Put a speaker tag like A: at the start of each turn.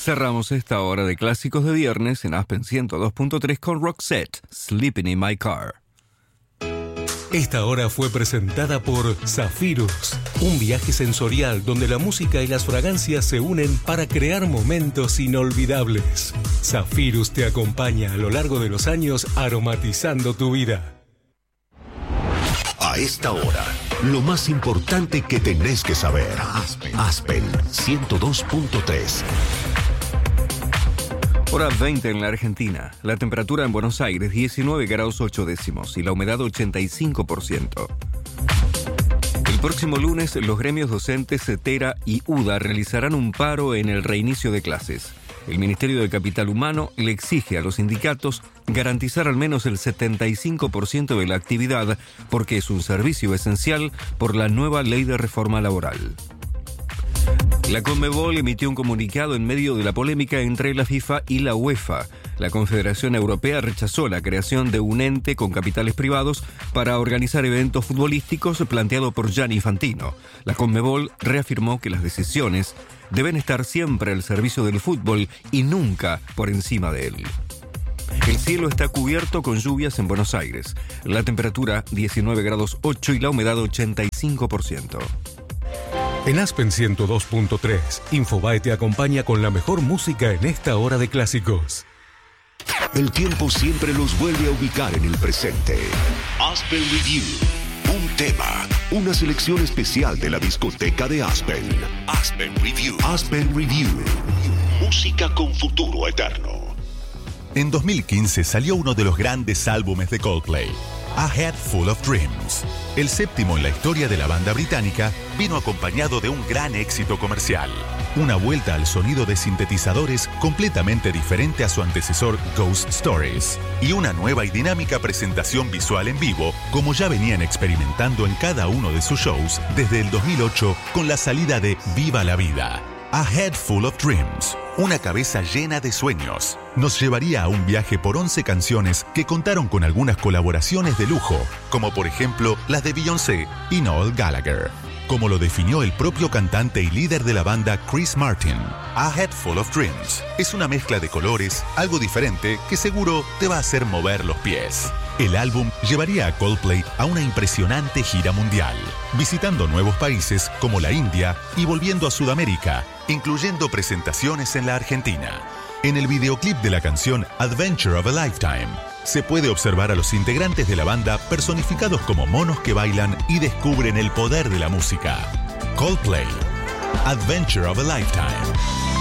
A: Cerramos esta hora de clásicos de viernes en Aspen 102.3 con Roxette, Sleeping in My Car.
B: Esta hora fue presentada por Zafirus, un viaje sensorial donde la música y las fragancias se unen para crear momentos inolvidables. Zafirus te acompaña a lo largo de los años aromatizando tu vida.
C: A esta hora, lo más importante que tenés que saber. Aspen 102.3.
A: Hora 20 en la Argentina. La temperatura en Buenos Aires 19 grados 8 décimos y la humedad 85%. El próximo lunes los gremios docentes CETERA y UDA realizarán un paro en el reinicio de clases. El Ministerio de Capital Humano le exige a los sindicatos garantizar al menos el 75% de la actividad porque es un servicio esencial por la nueva ley de reforma laboral. La Conmebol emitió un comunicado en medio de la polémica entre la FIFA y la UEFA. La Confederación Europea rechazó la creación de un ente con capitales privados para organizar eventos futbolísticos planteado por Gianni Infantino. La Conmebol reafirmó que las decisiones deben estar siempre al servicio del fútbol y nunca por encima de él. El cielo está cubierto con lluvias en Buenos Aires. La temperatura 19 grados 8 y la humedad 85%.
B: En Aspen 102.3, Infobae te acompaña con la mejor música en esta hora de clásicos.
C: El tiempo siempre los vuelve a ubicar en el presente. Aspen Review. Un tema, una selección especial de la discoteca de Aspen. Aspen Review. Aspen Review. Música con futuro eterno.
D: En 2015 salió uno de los grandes álbumes de Coldplay, A Head Full of Dreams. El séptimo en la historia de la banda británica vino acompañado de un gran éxito comercial. Una vuelta al sonido de sintetizadores completamente diferente a su antecesor Ghost Stories. Y una nueva y dinámica presentación visual en vivo, como ya venían experimentando en cada uno de sus shows desde el 2008 con la salida de Viva la Vida. A Head Full of Dreams, una cabeza llena de sueños, nos llevaría a un viaje por 11 canciones que contaron con algunas colaboraciones de lujo, como por ejemplo las de Beyoncé y Noel Gallagher. Como lo definió el propio cantante y líder de la banda Chris Martin, A Head Full of Dreams es una mezcla de colores, algo diferente que seguro te va a hacer mover los pies. El álbum llevaría a Coldplay a una impresionante gira mundial, visitando nuevos países como la India y volviendo a Sudamérica, incluyendo presentaciones en la Argentina. En el videoclip de la canción Adventure of a Lifetime, se puede observar a los integrantes de la banda personificados como monos que bailan y descubren el poder de la música. Coldplay, Adventure of a Lifetime.